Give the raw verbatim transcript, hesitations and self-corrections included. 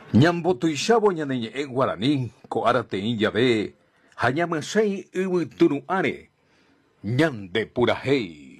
Ñambotuichávo ñaneñe'ẽ Guarani ko árateĩ jave ha ñamyasãi yvyturu'ãre ñandepurahéi.